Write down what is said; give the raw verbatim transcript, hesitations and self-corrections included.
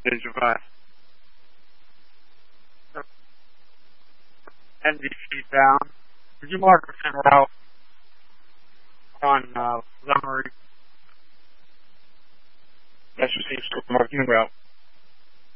advantage of uh, N B C down. Could you mark us en route on uh, Montgomery? That's received, marking en route.